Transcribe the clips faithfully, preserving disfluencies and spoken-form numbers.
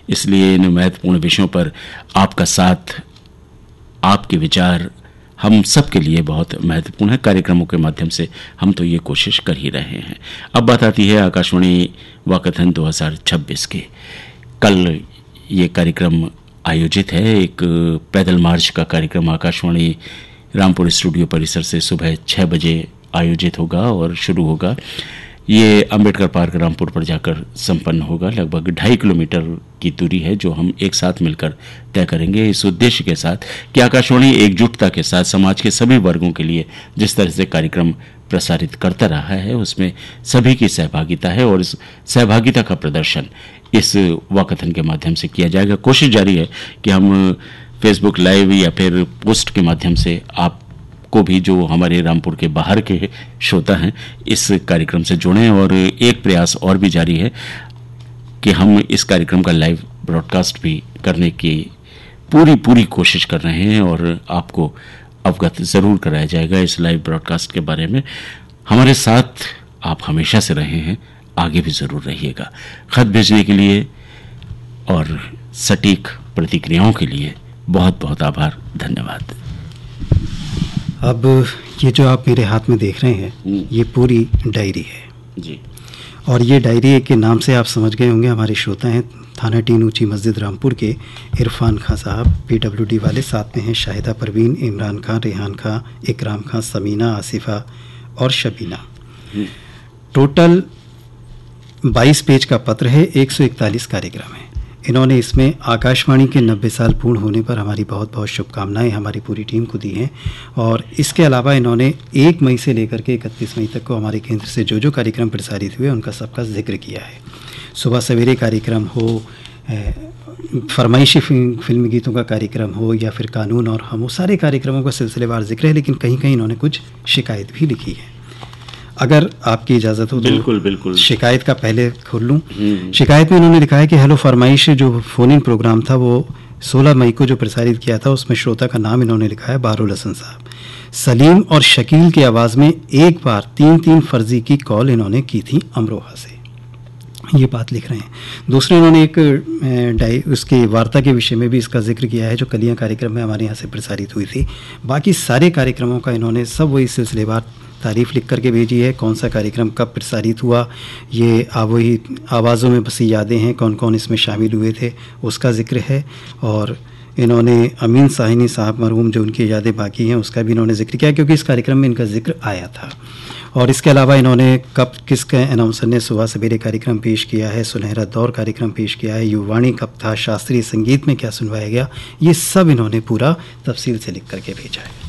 इसलिए इन महत्वपूर्ण विषयों पर आपका साथ, आपके विचार हम सब के लिए बहुत महत्वपूर्ण है। कार्यक्रमों के माध्यम से हम तो ये कोशिश कर ही रहे हैं। अब बात आती है आकाशवाणी वाकथन दो हज़ार छब्बीस के। कल ये कार्यक्रम आयोजित है, एक पैदल मार्च का कार्यक्रम आकाशवाणी रामपुर स्टूडियो परिसर से सुबह छः बजे आयोजित होगा और शुरू होगा। ये अंबेडकर पार्क रामपुर पर जाकर संपन्न होगा। लगभग ढाई किलोमीटर की दूरी है जो हम एक साथ मिलकर तय करेंगे, इस उद्देश्य के साथ कि आकाशवाणी एकजुटता के साथ समाज के सभी वर्गों के लिए जिस तरह से कार्यक्रम प्रसारित करता रहा है उसमें सभी की सहभागिता है और इस सहभागिता का प्रदर्शन इस वाकथन के माध्यम से किया जाएगा। कोशिश जारी है कि हम फेसबुक लाइव या फिर पोस्ट के माध्यम से आप को भी, जो हमारे रामपुर के बाहर के श्रोता हैं, इस कार्यक्रम से जुड़ें। और एक प्रयास और भी जारी है कि हम इस कार्यक्रम का लाइव ब्रॉडकास्ट भी करने की पूरी पूरी कोशिश कर रहे हैं और आपको अवगत ज़रूर कराया जाएगा इस लाइव ब्रॉडकास्ट के बारे में। हमारे साथ आप हमेशा से रहे हैं, आगे भी ज़रूर रहिएगा। खत भेजने के लिए और सटीक प्रतिक्रियाओं के लिए बहुत बहुत आभार, धन्यवाद। अब ये जो आप मेरे हाथ में देख रहे हैं ये पूरी डायरी है जी, और ये डायरी के नाम से आप समझ गए होंगे हमारे श्रोता हैं थाना टीन ऊंची मस्जिद रामपुर के इरफान खां साहब, पीडब्ल्यूडी वाले, साथ में हैं शाहिदा परवीन, इमरान खां, रेहान खां, इकराम खां, समीना, आसिफा और शबीना। टोटल बाईस पेज का पत्र है, एक सौ इकतालीस कार्यक्रम है। इन्होंने इसमें आकाशवाणी के नब्बे साल पूर्ण होने पर हमारी बहुत बहुत शुभकामनाएं हमारी पूरी टीम को दी हैं। और इसके अलावा इन्होंने एक मई से लेकर के इकतीस मई तक को हमारे केंद्र से जो जो कार्यक्रम प्रसारित हुए उनका सबका जिक्र किया है। सुबह सवेरे कार्यक्रम हो, फरमाइशी फिल्मी गीतों का कार्यक्रम हो या फिर कानून और हम, वो सारे कार्यक्रमों का सिलसिलेवार जिक्र है। लेकिन कहीं कहीं इन्होंने कुछ शिकायत भी लिखी है। अगर आपकी इजाज़त हो तो बिल्कुल बिल्कुल शिकायत का पहले खोल लूँ। शिकायत में उन्होंने लिखा है कि हेलो फरमाइश जो फ़ोन इन प्रोग्राम था वो सोलह मई को जो प्रसारित किया था उसमें श्रोता का नाम इन्होंने लिखा है बारुल हसन साहब। सलीम और शकील की आवाज़ में एक बार तीन तीन फर्जी की कॉल इन्होंने की थी अमरोहा से, ये बात लिख रहे हैं। दूसरे उन्होंने एक डाई उसकी वार्ता के विषय में भी इसका जिक्र किया है जो कलियां कार्यक्रम में हमारे यहाँ से प्रसारित हुई थी। बाकी सारे कार्यक्रमों का इन्होंने सब वही सिलसिलेवार तारीफ़ लिख करके भेजी है। कौन सा कार्यक्रम कब प्रसारित हुआ, ये वही आवाज़ों में बसी यादें हैं, कौन कौन इसमें शामिल हुए थे उसका जिक्र है। और इन्होंने अमीन साहिनी साहब मरहूम जो उनकी यादें बाकी हैं उसका भी इन्होंने जिक्र किया क्योंकि इस कार्यक्रम में इनका जिक्र आया था। और इसके अलावा इन्होंने कब किसके अनाउंसर ने सुबह सवेरे कार्यक्रम पेश किया है, सुनहरा दौर कार्यक्रम पेश किया है, युवाणी कब था, शास्त्रीय संगीत में क्या सुनवाया गया, ये सब इन्होंने पूरा तफसील से लिख करके भेजा है।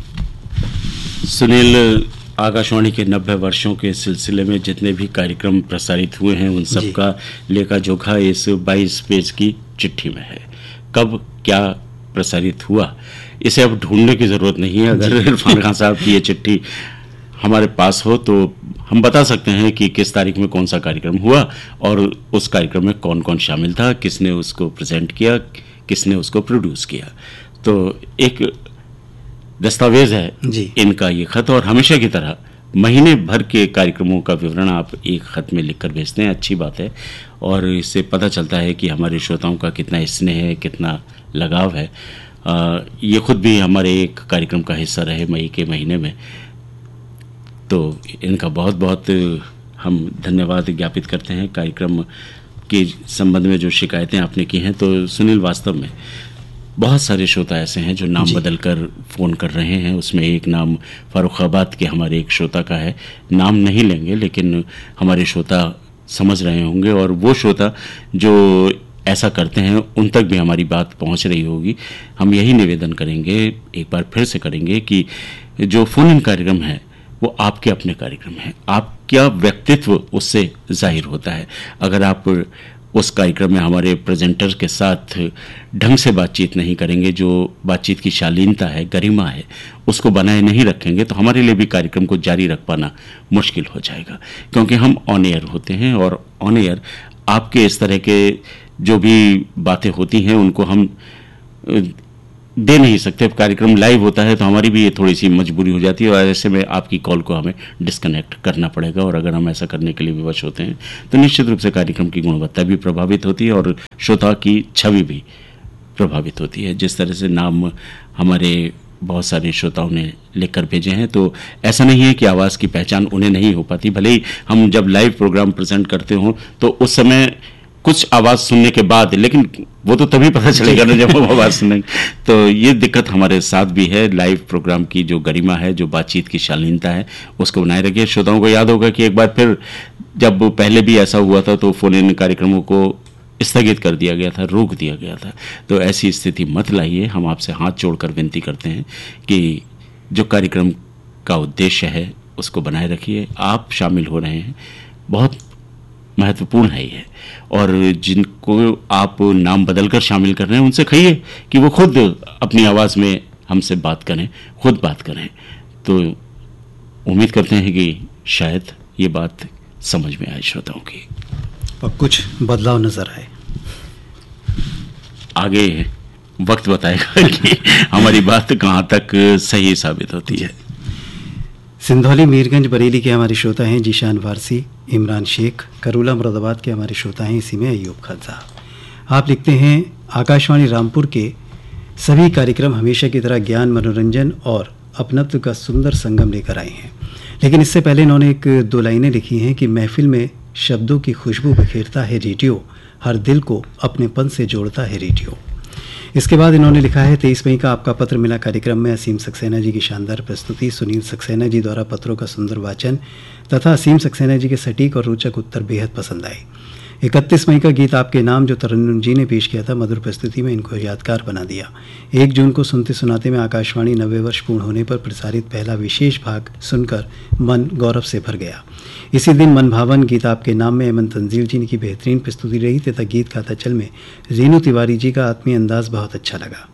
सुनील, आकाशवाणी के नब्बे वर्षों के सिलसिले में जितने भी कार्यक्रम प्रसारित हुए हैं उन सब का लेखा जोखा इस बाईस पेज की चिट्ठी में है। कब क्या प्रसारित हुआ इसे अब ढूंढने की ज़रूरत नहीं है। अगर इरफान खान साहब की ये चिट्ठी हमारे पास हो तो हम बता सकते हैं कि किस तारीख में कौन सा कार्यक्रम हुआ और उस कार्यक्रम में कौन कौन शामिल था, किसने उसको प्रेजेंट किया, किसने उसको प्रोड्यूस किया। तो एक दस्तावेज है जी इनका ये खत। और हमेशा की तरह महीने भर के कार्यक्रमों का विवरण आप एक खत में लिखकर भेजते हैं, अच्छी बात है। और इससे पता चलता है कि हमारे श्रोताओं का कितना स्नेह है, कितना लगाव है। आ, ये खुद भी हमारे एक कार्यक्रम का हिस्सा रहे मई के महीने में, तो इनका बहुत बहुत हम धन्यवाद ज्ञापित करते हैं। कार्यक्रम के संबंध में जो शिकायतें आपने की हैं, तो सुनील वास्तव में बहुत सारे श्रोता ऐसे हैं जो नाम बदल कर फ़ोन कर रहे हैं। उसमें एक नाम फ़र्रुखाबाद के हमारे एक श्रोता का है, नाम नहीं लेंगे लेकिन हमारे श्रोता समझ रहे होंगे और वो श्रोता जो ऐसा करते हैं उन तक भी हमारी बात पहुंच रही होगी। हम यही निवेदन करेंगे, एक बार फिर से करेंगे कि जो फ़ोन इन कार्यक्रम है वो आपके अपने कार्यक्रम हैं, आपका व्यक्तित्व उससे जाहिर होता है। अगर आप उस कार्यक्रम में हमारे प्रेजेंटर के साथ ढंग से बातचीत नहीं करेंगे, जो बातचीत की शालीनता है, गरिमा है, उसको बनाए नहीं रखेंगे, तो हमारे लिए भी कार्यक्रम को जारी रख पाना मुश्किल हो जाएगा। क्योंकि हम ऑन एयर होते हैं और ऑन एयर आपके इस तरह के जो भी बातें होती हैं उनको हम दे नहीं सकते। कार्यक्रम लाइव होता है तो हमारी भी ये थोड़ी सी मजबूरी हो जाती है और ऐसे में आपकी कॉल को हमें डिस्कनेक्ट करना पड़ेगा, और अगर हम ऐसा करने के लिए विवश होते हैं तो निश्चित रूप से कार्यक्रम की गुणवत्ता भी प्रभावित होती है और श्रोता की छवि भी प्रभावित होती है। जिस तरह से नाम हमारे बहुत सारे श्रोताओं ने लिखकर भेजे हैं, तो ऐसा नहीं है कि आवाज़ की पहचान उन्हें नहीं हो पाती। भले ही हम जब लाइव प्रोग्राम प्रेजेंट करते हों तो उस समय कुछ आवाज़ सुनने के बाद, लेकिन वो तो तभी पता चलेगा ना जब हम आवाज़ सुनेंगे। तो ये दिक्कत हमारे साथ भी है। लाइव प्रोग्राम की जो गरिमा है, जो बातचीत की शालीनता है, उसको बनाए रखिए। श्रोताओं को याद होगा कि एक बार फिर जब पहले भी ऐसा हुआ था तो फोन इन कार्यक्रमों को स्थगित कर दिया गया था, रोक दिया गया था। तो ऐसी स्थिति मत लाइए। हम आपसे हाथ जोड़कर विनती करते हैं कि जो कार्यक्रम का उद्देश्य है उसको बनाए रखिए। आप शामिल हो रहे हैं, बहुत महत्वपूर्ण है ये, और जिनको आप नाम बदलकर शामिल कर रहे हैं उनसे कहिए कि वो खुद अपनी आवाज़ में हमसे बात करें, खुद बात करें। तो उम्मीद करते हैं कि शायद ये बात समझ में आए श्रोताओं की और कुछ बदलाव नजर आए। आगे वक्त बताएगा कि हमारी बात कहाँ तक सही साबित होती है। सिंधौली, मीरगंज, बरेली के हमारे श्रोता हैं जीशान वारसी, इमरान शेख। करूला, मुरादाबाद के हमारे श्रोता हैं इसी में अयूब खान साहब। आप लिखते हैं, आकाशवाणी रामपुर के सभी कार्यक्रम हमेशा की तरह ज्ञान, मनोरंजन और अपनत्व का सुंदर संगम लेकर आए हैं। लेकिन इससे पहले इन्होंने एक दो लाइनें लिखी हैं कि महफिल में शब्दों की खुशबू बिखेरता है रेडियो, हर दिल को अपनेपन से जोड़ता है रेडियो। इसके बाद इन्होंने लिखा है, तेईस मई का आपका पत्र मिला कार्यक्रम में असीम सक्सेना जी की शानदार प्रस्तुति, सुनील सक्सेना जी द्वारा पत्रों का सुंदर वाचन तथा असीम सक्सेना जी के सटीक और रोचक उत्तर बेहद पसंद आए। इकतीस मई का गीत आपके नाम जो तरन्नुम जी ने पेश किया था, मधुर प्रस्तुति में इनको यादगार बना दिया। एक जून को सुनते सुनाते में आकाशवाणी नब्बे वर्ष पूर्ण होने पर प्रसारित पहला विशेष भाग सुनकर मन गौरव से भर गया। इसी दिन मन भावन गीत आपके नाम में अमन तंजील जी की बेहतरीन प्रस्तुति रही तथा गीत गाता चल में रीनू तिवारी जी का आत्मीय अंदाज बहुत अच्छा लगा।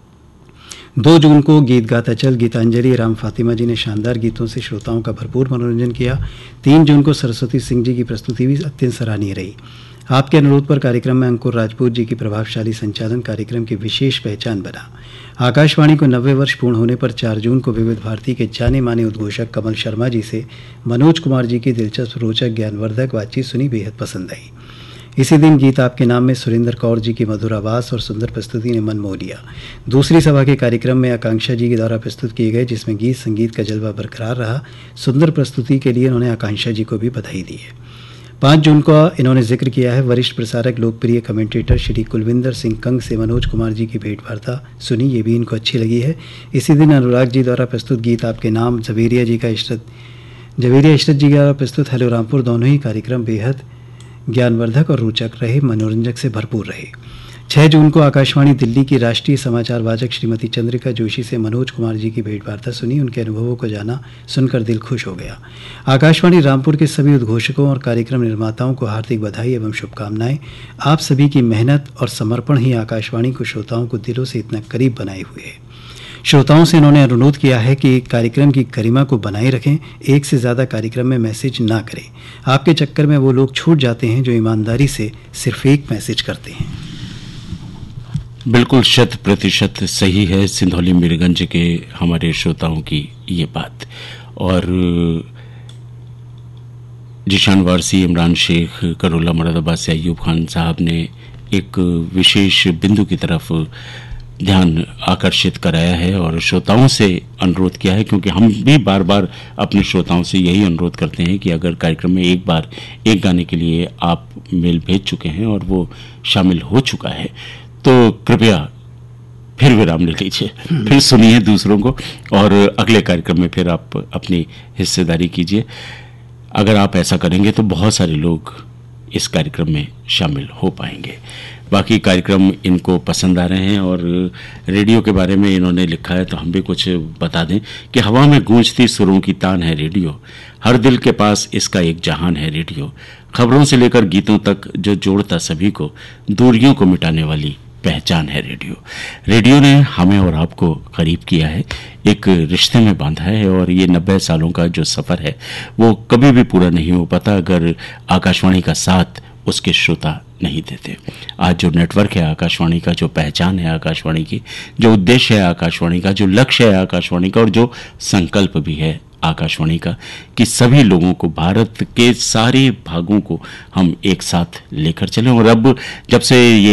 दो जून को गीत गाता चल गीतांजलि राम फातिमा जी ने शानदार गीतों से श्रोताओं का भरपूर मनोरंजन किया। तीन जून को सरस्वती सिंह जी की प्रस्तुति भी अत्यंत सराहनीय रही। आपके अनुरोध पर कार्यक्रम में अंकुर राजपूत जी की प्रभावशाली संचालन कार्यक्रम की विशेष पहचान बना। आकाशवाणी को नब्बे वर्ष पूर्ण होने पर चार जून को विविध भारती के जाने माने उद्घोषक कमल शर्मा जी से मनोज कुमार जी की दिलचस्प, रोचक, ज्ञानवर्धक बातचीत सुनी, बेहद पसंद आई। इसी दिन गीत आपके नाम में सुरेंद्र कौर जी की मधुर आवाज़ और सुंदर प्रस्तुति ने मन मोह लिया। दूसरी सभा के कार्यक्रम में आकांक्षा जी के द्वारा प्रस्तुत किए गए, जिसमें गीत संगीत का जलवा बरकरार रहा। सुंदर प्रस्तुति के लिए उन्होंने आकांक्षा जी को भी बधाई दी है। पाँच जून को इन्होंने जिक्र किया है, वरिष्ठ प्रसारक, लोकप्रिय कमेंटेटर श्री कुलविंदर सिंह कंग से मनोज कुमार जी की भेंट वार्ता सुनी, ये भी इनको अच्छी लगी है। इसी दिन अनुराग जी द्वारा प्रस्तुत गीत आपके नाम, जवेरिया जी का इशरत जवेरिया इशरत जी द्वारा प्रस्तुत हेलो रामपुर, दोनों ही कार्यक्रम बेहद ज्ञानवर्धक और रोचक रहे, मनोरंजक से भरपूर रहे। छह जून को आकाशवाणी दिल्ली की राष्ट्रीय समाचार वाचक श्रीमती चंद्रिका जोशी से मनोज कुमार जी की भेंट वार्ता सुनी, उनके अनुभवों को जाना, सुनकर दिल खुश हो गया। आकाशवाणी रामपुर के सभी उद्घोषकों और कार्यक्रम निर्माताओं को हार्दिक बधाई एवं शुभकामनाएं। आप सभी की मेहनत और समर्पण ही आकाशवाणी को श्रोताओं को दिलों से इतना करीब बनाए हुए है। श्रोताओं से इन्होंने अनुरोध किया है कि कार्यक्रम की गरिमा को बनाए रखें, एक से ज़्यादा कार्यक्रम में मैसेज ना करें। आपके चक्कर में वो लोग छूट जाते हैं जो ईमानदारी से सिर्फ एक मैसेज करते हैं। बिल्कुल शत प्रतिशत सही है सिंधौली मीरगंज के हमारे श्रोताओं की ये बात। और जीशान वारसी, इमरान शेख, करोला, मुरादाबाद से अयूब खान साहब ने एक विशेष बिंदु की तरफ ध्यान आकर्षित कराया है और श्रोताओं से अनुरोध किया है, क्योंकि हम भी बार बार अपने श्रोताओं से यही अनुरोध करते हैं कि अगर कार्यक्रम में एक बार एक गाने के लिए आप मेल भेज चुके हैं और वो शामिल हो चुका है तो कृपया फिर विराम ले लीजिए, फिर सुनिए दूसरों को और अगले कार्यक्रम में फिर आप अपनी हिस्सेदारी कीजिए। अगर आप ऐसा करेंगे तो बहुत सारे लोग इस कार्यक्रम में शामिल हो पाएंगे। बाकी कार्यक्रम इनको पसंद आ रहे हैं और रेडियो के बारे में इन्होंने लिखा है तो हम भी कुछ बता दें कि हवा में गूंजती सुरों की तान है रेडियो, हर दिल के पास इसका एक जहान है रेडियो, खबरों से लेकर गीतों तक जो जोड़ता सभी को, दूरियों को मिटाने वाली पहचान है रेडियो। रेडियो ने हमें और आपको करीब किया है, एक रिश्ते में बांधा है और ये नब्बे सालों का जो सफ़र है वो कभी भी पूरा नहीं हो पाता अगर आकाशवाणी का साथ उसके श्रोता नहीं देते। आज जो नेटवर्क है आकाशवाणी का, जो पहचान है आकाशवाणी की, जो उद्देश्य है आकाशवाणी का, जो लक्ष्य है आकाशवाणी का और जो संकल्प भी है आकाशवाणी का कि सभी लोगों को, भारत के सारे भागों को हम एक साथ लेकर चलें। और अब जब से ये